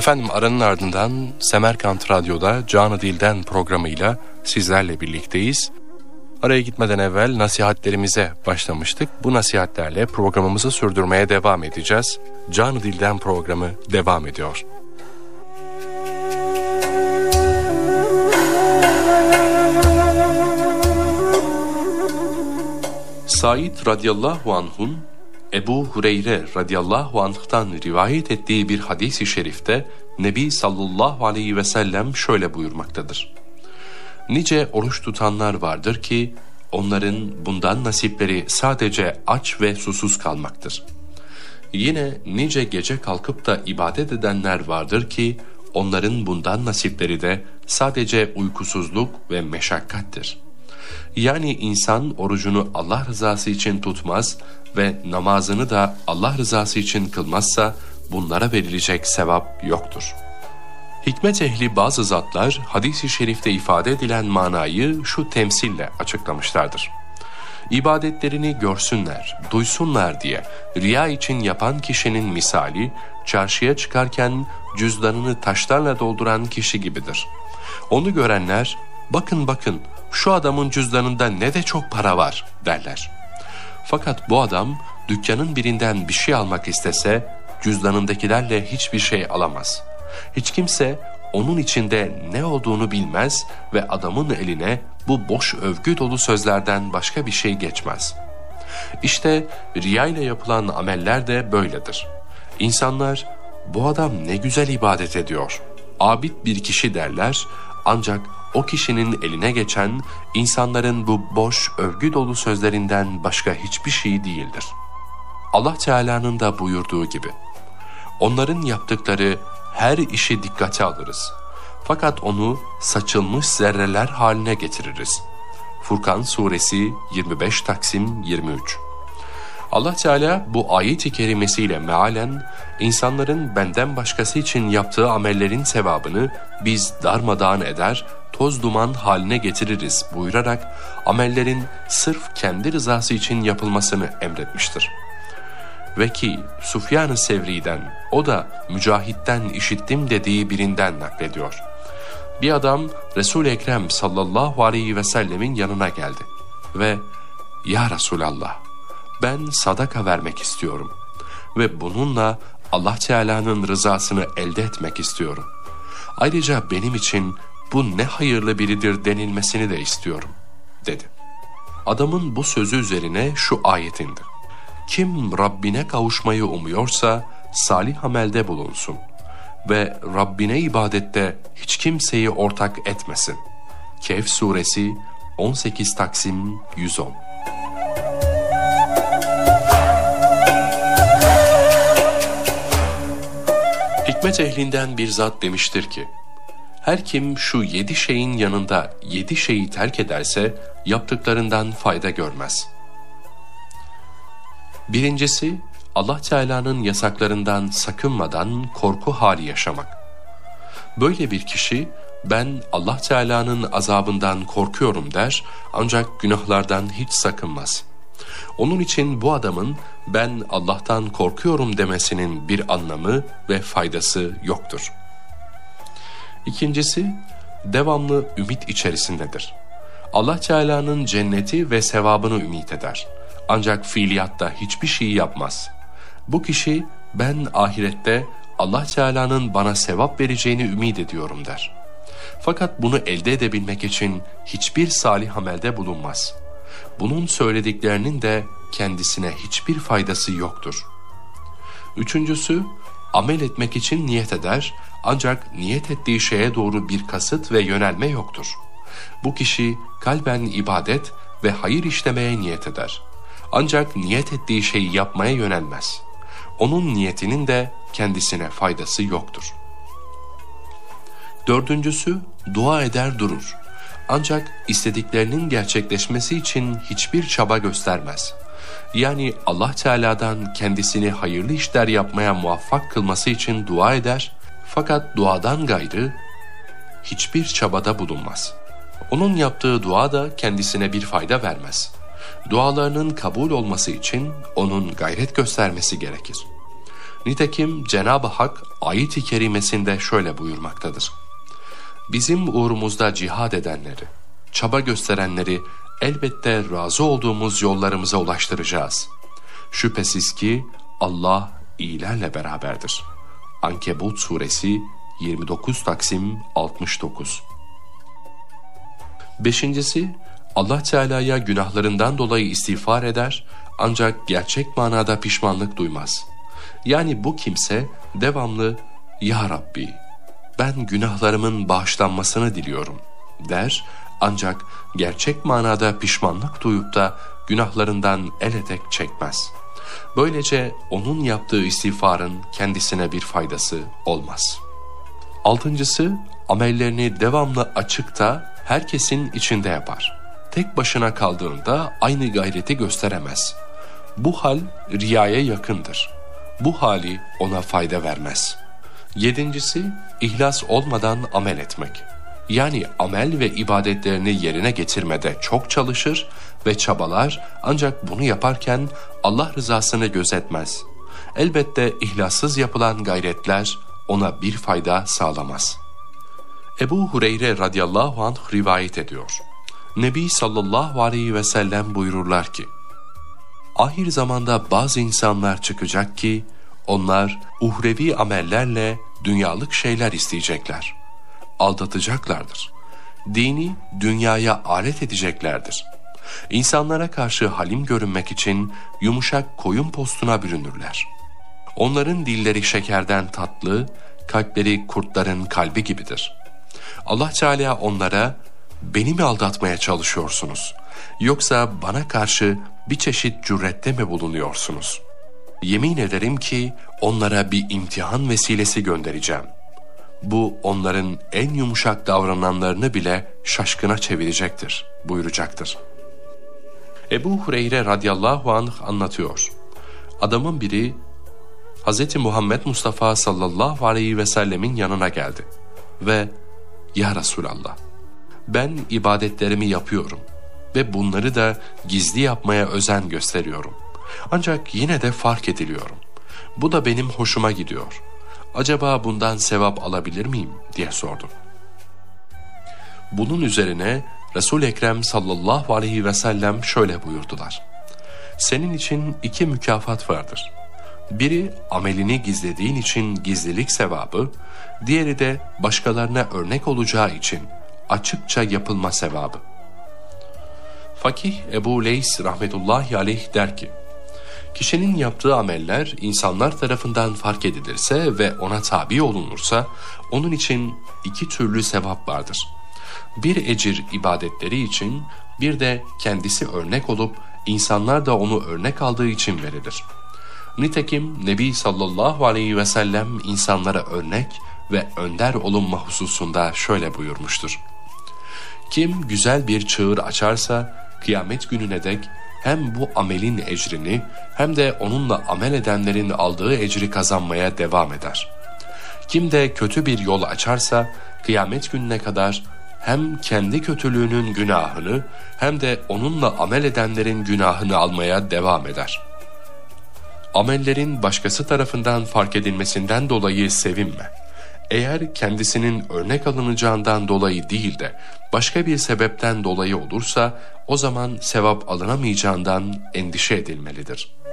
Efendim aranın ardından Semerkant Radyo'da Canı Dilden programıyla sizlerle birlikteyiz. Araya gitmeden evvel nasihatlerimize başlamıştık. Bu nasihatlerle programımızı sürdürmeye devam edeceğiz. Canı Dilden programı devam ediyor. Said radıyallahu anh'un Ebu Hureyre radıyallahu anh'tan rivayet ettiği bir hadis-i şerifte Nebi sallallahu aleyhi ve sellem şöyle buyurmaktadır. Nice oruç tutanlar vardır ki onların bundan nasipleri sadece aç ve susuz kalmaktır. Yine nice gece kalkıp da ibadet edenler vardır ki onların bundan nasipleri de sadece uykusuzluk ve meşakkattir. Yani insan orucunu Allah rızası için tutmaz ve namazını da Allah rızası için kılmazsa bunlara verilecek sevap yoktur. Hikmet ehli bazı zatlar hadis-i şerifte ifade edilen manayı şu temsille açıklamışlardır. İbadetlerini görsünler, duysunlar diye riya için yapan kişinin misali, çarşıya çıkarken cüzdanını taşlarla dolduran kişi gibidir. Onu görenler, bakın bakın şu adamın cüzdanında ne de çok para var derler. Fakat bu adam dükkanın birinden bir şey almak istese cüzdanındakilerle hiçbir şey alamaz. Hiç kimse onun içinde ne olduğunu bilmez ve adamın eline bu boş övgü dolu sözlerden başka bir şey geçmez. İşte riya ile yapılan ameller de böyledir. İnsanlar bu adam ne güzel ibadet ediyor, abid bir kişi derler ancak o kişinin eline geçen insanların bu boş övgü dolu sözlerinden başka hiçbir şey değildir. Allah Teala'nın da buyurduğu gibi, onların yaptıkları her işi dikkate alırız. Fakat onu saçılmış zerreler haline getiririz. Furkan Suresi 25 Taksim 23. Allah Teala bu ayet-i kerimesiyle mealen insanların benden başkası için yaptığı amellerin sevabını biz darmadağın eder, toz duman haline getiririz buyurarak amellerin sırf kendi rızası için yapılmasını emretmiştir. Ve ki Süfyan-ı Sevri'den, o da Mücahit'ten işittim dediği birinden naklediyor. Bir adam Resul-i Ekrem sallallahu aleyhi ve sellemin yanına geldi ve "Ya Resulallah, ben sadaka vermek istiyorum ve bununla Allah Teala'nın rızasını elde etmek istiyorum. Ayrıca benim için bu ne hayırlı biridir denilmesini de istiyorum," dedi. Adamın bu sözü üzerine şu ayet indi. Kim Rabbine kavuşmayı umuyorsa salih amelde bulunsun ve Rabbine ibadette hiç kimseyi ortak etmesin. Kehf Suresi 18 Taksim 110. Hikmet ehlinden bir zat demiştir ki, her kim şu 7 şeyin yanında 7 şeyi terk ederse yaptıklarından fayda görmez. Birincisi, Allah Teala'nın yasaklarından sakınmadan korku hali yaşamak. Böyle bir kişi, ben Allah Teala'nın azabından korkuyorum der ancak günahlardan hiç sakınmaz. Onun için bu adamın ben Allah'tan korkuyorum demesinin bir anlamı ve faydası yoktur. İkincisi, devamlı ümit içerisindedir. Allah Teala'nın cenneti ve sevabını ümit eder. Ancak fiiliyatta hiçbir şey yapmaz. Bu kişi ben ahirette Allah Teala'nın bana sevap vereceğini ümit ediyorum der. Fakat bunu elde edebilmek için hiçbir salih amelde bulunmaz. Bunun söylediklerinin de kendisine hiçbir faydası yoktur. Üçüncüsü, amel etmek için niyet eder ancak niyet ettiği şeye doğru bir kasıt ve yönelme yoktur. Bu kişi kalben ibadet ve hayır işlemeye niyet eder. Ancak niyet ettiği şeyi yapmaya yönelmez. Onun niyetinin de kendisine faydası yoktur. Dördüncüsü, dua eder durur. Ancak istediklerinin gerçekleşmesi için hiçbir çaba göstermez. Yani Allah Teala'dan kendisini hayırlı işler yapmaya muvaffak kılması için dua eder, fakat duadan gayrı hiçbir çabada bulunmaz. Onun yaptığı dua da kendisine bir fayda vermez. Dualarının kabul olması için onun gayret göstermesi gerekir. Nitekim Cenab-ı Hak ayet-i kerimesinde şöyle buyurmaktadır. Bizim uğrumuzda cihad edenleri, çaba gösterenleri elbette razı olduğumuz yollarımıza ulaştıracağız. Şüphesiz ki Allah iyilerle beraberdir. Ankebut suresi 29 Taksim 69. Beşincisi, Allah Teala'ya günahlarından dolayı istiğfar eder ancak gerçek manada pişmanlık duymaz. Yani bu kimse devamlı "Ya Rabbi, ben günahlarımın bağışlanmasını diliyorum" der ancak gerçek manada pişmanlık duyup da günahlarından el etek çekmez. Böylece onun yaptığı istiğfarın kendisine bir faydası olmaz. Altıncısı, amellerini devamlı açıkta herkesin içinde yapar. Tek başına kaldığında aynı gayreti gösteremez. Bu hal riyaya yakındır. Bu hali ona fayda vermez. Yedincisi, ihlas olmadan amel etmek. Yani amel ve ibadetlerini yerine getirmede çok çalışır ve çabalar ancak bunu yaparken Allah rızasını gözetmez. Elbette ihlassız yapılan gayretler ona bir fayda sağlamaz. Ebu Hureyre radıyallahu anh rivayet ediyor. Nebi sallallahu aleyhi ve sellem buyururlar ki, ahir zamanda bazı insanlar çıkacak ki, onlar uhrevi amellerle dünyalık şeyler isteyecekler. Aldatacaklardır. Dini dünyaya alet edeceklerdir. İnsanlara karşı halim görünmek için yumuşak koyun postuna bürünürler. Onların dilleri şekerden tatlı, kalpleri kurtların kalbi gibidir. Allah Teala onlara, beni mi aldatmaya çalışıyorsunuz? Yoksa bana karşı bir çeşit cürette mi bulunuyorsunuz? Yemin ederim ki onlara bir imtihan vesilesi göndereceğim. Bu onların en yumuşak davrananlarını bile şaşkına çevirecektir buyuracaktır. Ebu Hureyre radıyallahu anh anlatıyor. Adamın biri Hz. Muhammed Mustafa sallallahu aleyhi ve sellemin yanına geldi ve "Ya Resulallah, ben ibadetlerimi yapıyorum ve bunları da gizli yapmaya özen gösteriyorum. Ancak yine de fark ediliyorum. Bu da benim hoşuma gidiyor. Acaba bundan sevap alabilir miyim?" diye sordu. Bunun üzerine Resul-i Ekrem sallallahu aleyhi ve sellem şöyle buyurdular. Senin için 2 mükafat vardır. Biri amelini gizlediğin için gizlilik sevabı, diğeri de başkalarına örnek olacağı için açıkça yapılma sevabı. Fakih Ebu Leys rahmetullahi aleyh der ki, kişinin yaptığı ameller insanlar tarafından fark edilirse ve ona tabi olunursa, onun için 2 türlü sevap vardır. Bir ecir ibadetleri için, bir de kendisi örnek olup insanlar da onu örnek aldığı için verilir. Nitekim Nebi sallallahu aleyhi ve sellem insanlara örnek ve önder olunma hususunda şöyle buyurmuştur. Kim güzel bir çığır açarsa kıyamet gününe dek hem bu amelin ecrini hem de onunla amel edenlerin aldığı ecri kazanmaya devam eder. Kim de kötü bir yol açarsa kıyamet gününe kadar hem kendi kötülüğünün günahını hem de onunla amel edenlerin günahını almaya devam eder. Amellerin başkası tarafından fark edilmesinden dolayı sevinme. Eğer kendisinin örnek alınacağından dolayı değil de başka bir sebepten dolayı olursa o zaman sevap alınamayacağından endişe edilmelidir.